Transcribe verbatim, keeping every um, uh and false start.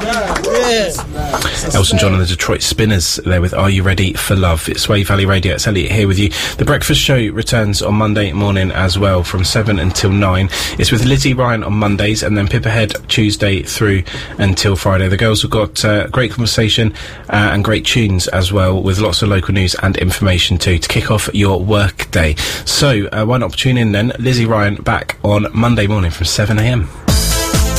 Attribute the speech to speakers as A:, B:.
A: Elton John and the Detroit Spinners there with Are You Ready for Love? It's Sway Valley Radio. It's Elliot here with you. The Breakfast Show returns on Monday morning as well from seven until nine. It's with Lizzie Ryan on Mondays and then Pipperhead Tuesday through until Friday. The girls have got uh, great conversation uh, and great tunes as well, with lots of local news and information too to kick off your work day. So uh, why not tune in then? Lizzie Ryan back on Monday morning from seven a m.